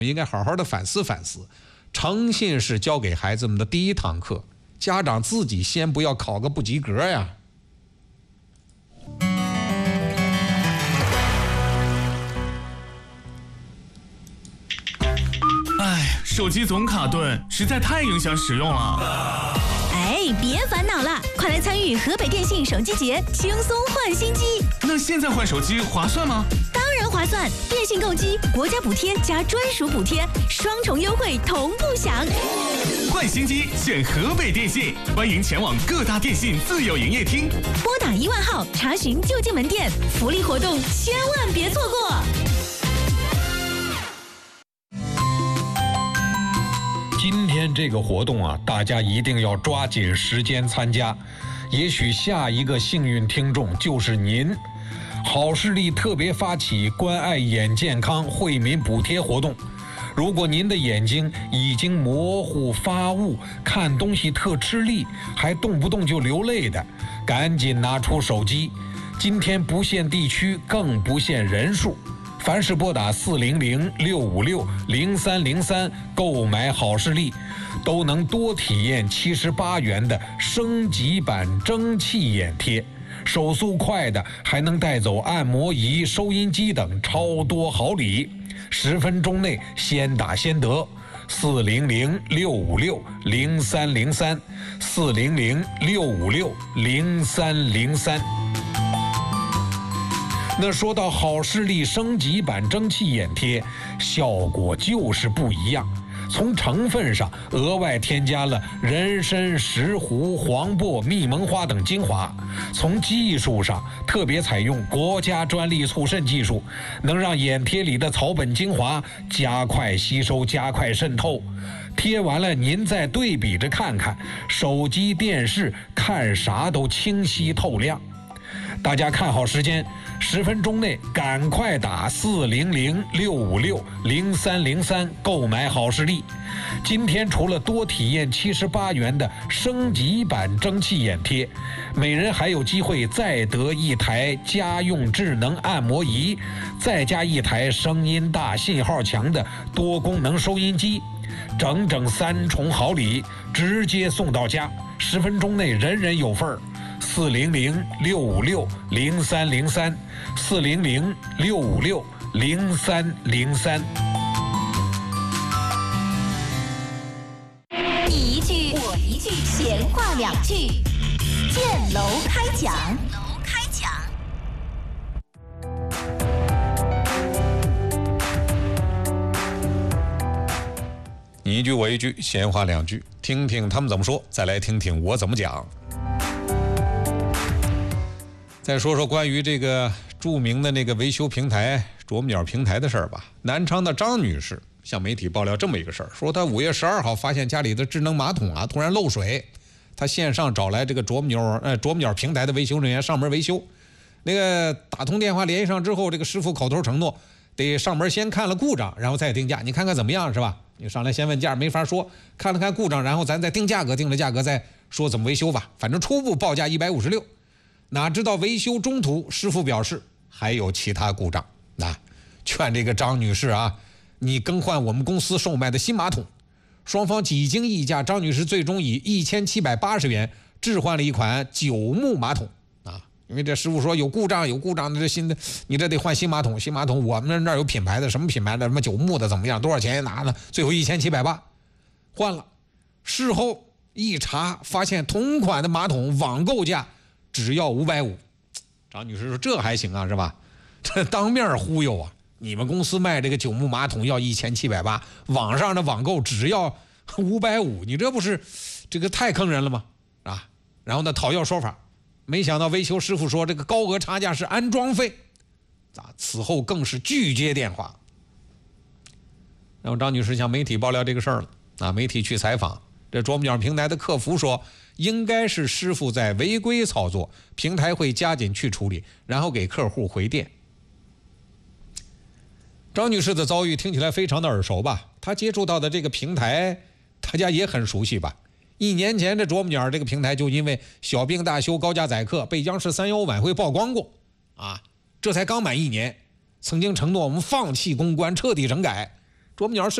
应该好好的反思反思。诚信是教给孩子们的第一堂课，家长自己先不要考个不及格呀。 手机总卡顿，实在太影响使用了。 哎，别烦恼了，快来参与河北电信手机节，轻松换新机。 那现在换手机划算吗？ 当然划算，电信购机，国家补贴加专属补贴，双重优惠同步享。 换新机选河北电信，欢迎前往各大电信自有营业厅， 拨打1万号查询就近门店，福利活动千万别错过。 今天这个活动啊，大家一定要抓紧时间参加，也许下一个幸运听众就是您。好视力特别发起关爱眼健康惠民补贴活动，如果您的眼睛已经模糊发雾，看东西特吃力，还动不动就流泪的，赶紧拿出手机。今天不限地区，更不限人数，凡是拨打400-656-0303购买好视力，都能多体验78元的升级版蒸汽眼贴，手速快的还能带走按摩仪、收音机等超多好礼，10分钟内先打先得。400-656-0303，400-656-0303。那说到好视力升级版蒸汽眼贴，效果就是不一样。从成分上额外添加了人参、石斛、黄柏、蜜蒙花等精华，从技术上特别采用国家专利促渗技术，能让眼贴里的草本精华加快吸收、加快渗透。贴完了您再对比着看看，手机、电视看啥都清晰透亮。大家看好时间，10分钟内赶快打400-656-0303购买好视力。今天除了多体验78元的升级版蒸汽眼贴，每人还有机会再得一台家用智能按摩仪，再加一台声音大、信号强的多功能收音机，整整3重好礼，直接送到家，10分钟内人人有份儿。400-656-0303， 400-656-0303。 你一句我一句，闲话2句，建楼开讲。 你一句我一句，闲话2句，听听他们怎么说，再来听听我怎么讲。再说说关于这个著名的那个维修平台啄木鸟平台的事儿吧。南昌的张女士向媒体爆料这么一个事儿，说她5月12号发现家里的智能马桶啊突然漏水，她线上找来这个啄木鸟平台的维修人员上门维修。那个打通电话联系上之后，这个师傅口头承诺得上门先看了故障，然后再定价，你看看怎么样是吧？你上来先问价没法说，看了看故障，然后咱再定价格，定了价格再说怎么维修吧。反正初步报价156。哪知道维修中途，师傅表示还有其他故障。劝这个张女士啊，你更换我们公司售卖的新马桶。双方几经议价，张女士最终以1780元置换了一款九牧马桶啊。因为这师傅说有故障的，这新的你这得换新马桶。新马桶我们那儿有品牌的，什么品牌的，什么九牧的怎么样，多少钱拿的？最后1780换了。事后一查，发现同款的马桶网购价只要550。张女士说这还行啊，是吧？这当面忽悠啊！你们公司卖这个九牧马桶要1780，网上的网购只要550，你这不是这个太坑人了吗？啊！然后呢讨要说法，没想到维修师傅说这个高额差价是安装费，此后更是拒接电话。然后张女士向媒体爆料这个事儿了，媒体去采访，这啄木鸟平台的客服说，应该是师傅在违规操作，平台会加紧去处理，然后给客户回电。张女士的遭遇听起来非常的耳熟吧？她接触到的这个平台，大家也很熟悉吧？1年前这啄木鸟这个平台就因为小病大修、高价宰客被央视315晚会曝光过啊。这才刚满1年，曾经承诺我们放弃公关，彻底整改。 啄木鸟是